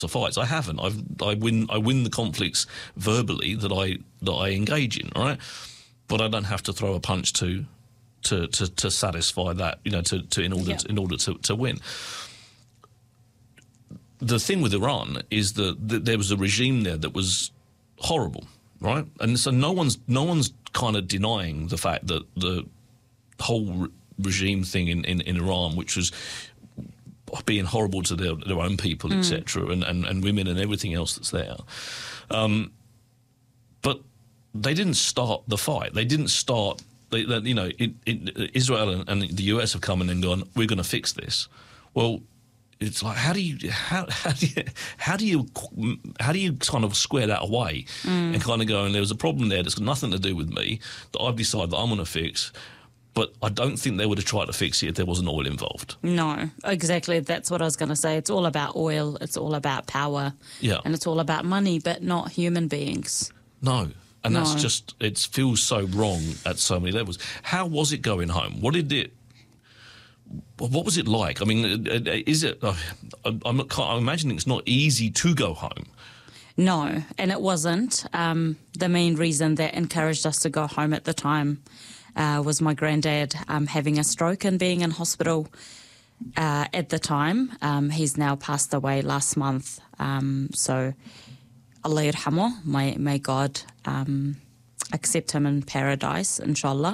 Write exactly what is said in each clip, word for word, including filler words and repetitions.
of fights. I haven't. I've I win I win the conflicts verbally that I that I engage in, right? But I don't have to throw a punch to to to, to satisfy that, you know, to, to in order yeah. to, in order to, to win. The thing with Iran is that, that there was a regime there that was horrible, right? And so no one's no one's kind of denying the fact that the whole re- regime thing in, in, in Iran, which was being horrible to their, their own people, mm. et cetera, and, and, and women and everything else that's there. Um, but they didn't start the fight. They didn't start, they, they, you know, it, it, Israel and, and the U S have come in and gone, we're going to fix this. Well, it's like, how do you, how, how do you, how do you, how do you kind of square that away mm. and kind of go, and there was a problem there that's got nothing to do with me, that I've decided that I'm going to fix. But I don't think they would have tried to fix it if there wasn't oil involved. No, exactly. That's what I was going to say. It's all about oil. It's all about power. Yeah. And it's all about money, but not human beings. No. And no. that's just, it feels so wrong at so many levels. How was it going home? What did it, what was it like? I mean, is it, I'm, not, I'm imagining it's not easy to go home. No, and it wasn't. Um, the main reason that encouraged us to go home at the time Uh, was my granddad um, having a stroke and being in hospital uh, at the time. Um, he's now passed away last month. Um, so Allah yarhamu, may, may God um, accept him in paradise, inshallah.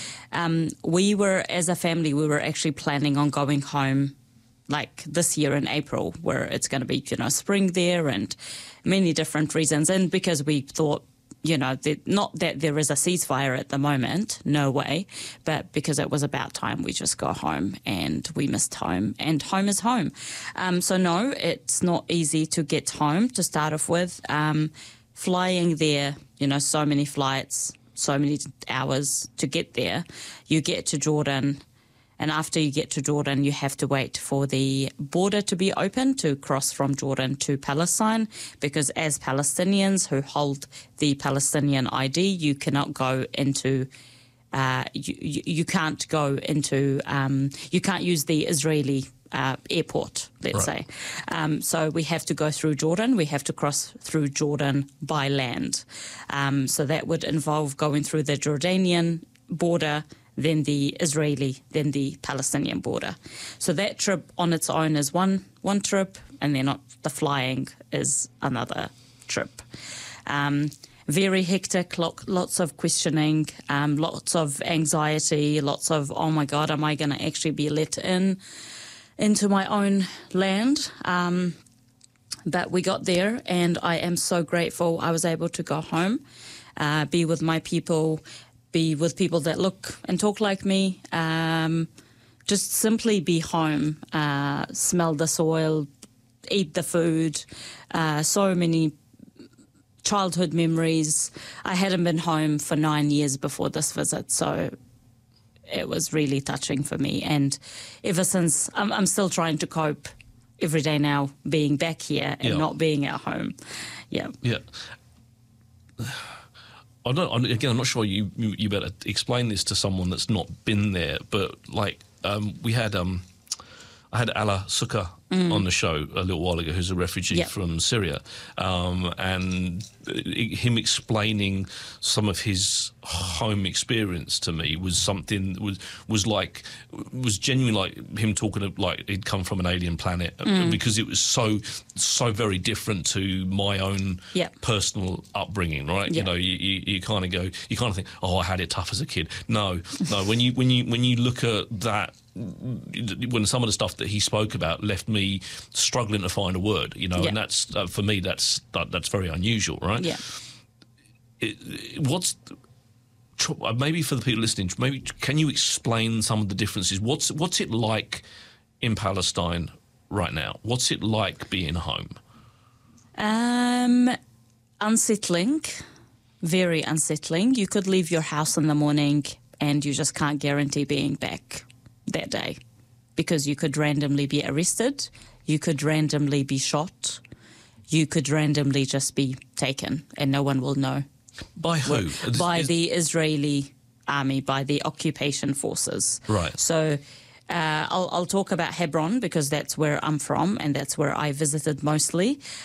Um, we were, as a family, we were actually planning on going home like this year in April, where it's going to be, you know, spring there and many different reasons. And because we thought, you know, that, not that there is a ceasefire at the moment, no way, but because it was about time we just go home, and we missed home, and home is home. Um, so no, it's not easy to get home to start off with. Um, flying there, you know, so many flights, so many hours to get there. You get to Jordan, and after you get to Jordan, you have to wait for the border to be open to cross from Jordan to Palestine, because as Palestinians who hold the Palestinian I D, you cannot go into, uh, you, you, you can't go into, um, you can't use the Israeli uh, airport, let's right. say. Um, so we have to go through Jordan. We have to cross through Jordan by land. Um, so that would involve going through the Jordanian border, then the Israeli, then the Palestinian border. So that trip on its own is one one trip, and then the flying is another trip. Um, very hectic, lots of questioning, um, lots of anxiety, lots of, oh my God, am I going to actually be let in into my own land? Um, but we got there, and I am so grateful I was able to go home, uh, be with my people, be with people that look and talk like me, um, just simply be home, uh, smell the soil, eat the food, uh, so many childhood memories. I hadn't been home for nine years before this visit, so it was really touching for me. And ever since, I'm, I'm still trying to cope every day now, being back here and yeah. not being at home. Yeah. Yeah. I don't, again, I'm not sure you, you you better explain this to someone that's not been there, but like um, we had um, I had Ala Suka mm. on the show a little while ago, who's a refugee yep. from Syria, um, and him explaining some of his home experience to me was something was was like was genuinely like him talking of like he'd come from an alien planet mm. because it was so so very different to my own yep. personal upbringing, right? Yep. You know, you, you, you kind of go, you kind of think, oh, I had it tough as a kid. No, no. When you when you when you look at that, when some of the stuff that he spoke about left me struggling to find a word, you know, yeah. and that's uh, for me that's that, that's very unusual, right? Yeah. It, it, what's maybe for the people listening, maybe can you explain some of the differences? What's what's it like in Palestine right now? What's it like being home? Um, unsettling, very unsettling. You could leave your house in the morning and you just can't guarantee being back that day, because you could randomly be arrested, you could randomly be shot, you could randomly just be taken, and no one will know. By who? By Is... the Israeli army, by the occupation forces. Right. So Uh, I'll, I'll talk about Hebron because that's where I'm from and that's where I visited mostly.